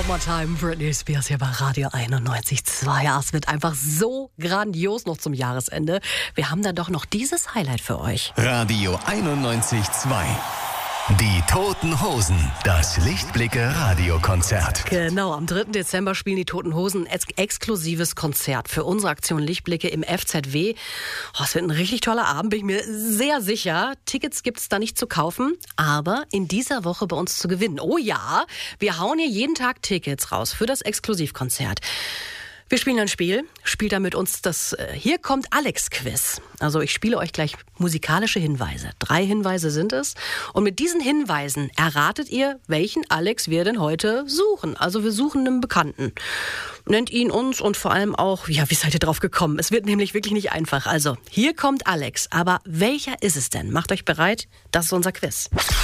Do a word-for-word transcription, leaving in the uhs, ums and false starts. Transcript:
One More Time, Britney Spears hier bei Radio einundneunzig Komma zwei. Ja, es wird einfach so grandios noch zum Jahresende. Wir haben da doch noch dieses Highlight für euch. Radio einundneunzig Komma zwei. Die Toten Hosen, das Lichtblicke-Radiokonzert. Genau, am dritten Dezember spielen die Toten Hosen ein ex- exklusives Konzert für unsere Aktion Lichtblicke im F Z W. Oh, es wird ein richtig toller Abend, bin ich mir sehr sicher. Tickets gibt es da nicht zu kaufen, aber in dieser Woche bei uns zu gewinnen. Oh ja, wir hauen hier jeden Tag Tickets raus für das Exklusivkonzert. Wir spielen ein Spiel, spielt da mit uns das äh, Hier kommt Alex-Quiz. Also ich spiele euch gleich musikalische Hinweise. Drei Hinweise sind es. Und mit diesen Hinweisen erratet ihr, welchen Alex wir denn heute suchen. Also wir suchen einen Bekannten. Nennt ihn uns und vor allem auch, ja, wie seid ihr drauf gekommen? Es wird nämlich wirklich nicht einfach. Also, hier kommt Alex. Aber welcher ist es denn? Macht euch bereit, das ist unser Quiz.